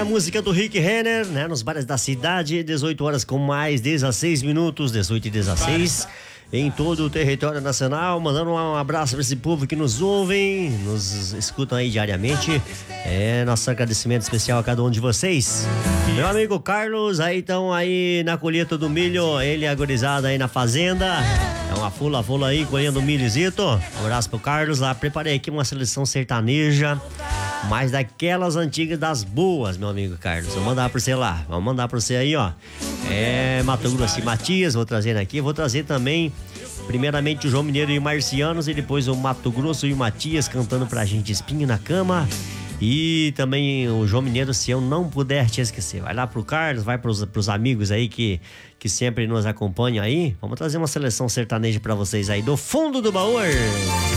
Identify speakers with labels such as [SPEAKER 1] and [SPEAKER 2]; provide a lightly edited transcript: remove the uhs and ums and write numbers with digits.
[SPEAKER 1] a música do Rick Renner, né? Nos bares da cidade, 18 horas com mais 16 minutos, 18 e 16, em todo o território nacional. Mandando um abraço para esse povo que nos ouvem, nos escutam aí diariamente. Nosso agradecimento especial a cada um de vocês. Meu amigo Carlos, aí estão aí na colheita do milho, ele agorizado aí na fazenda. É uma fula aí, colhendo milhozito. Um abraço pro Carlos lá. Preparei aqui uma seleção sertaneja, mas daquelas antigas, das boas, meu amigo Carlos. Vou mandar pra você lá. Vamos mandar pra você aí, ó. Mato Grosso e Matias, vou trazendo aqui. Vou trazer também, primeiramente, o João Mineiro e o Marcianos, e depois o Mato Grosso e o Matias cantando pra gente Espinho na Cama. E também o João Mineiro, Se Eu Não Puder Te Esquecer. Vai lá pro Carlos, vai pros amigos aí que sempre nos acompanham aí. Vamos trazer uma seleção sertaneja pra vocês aí do fundo do baú.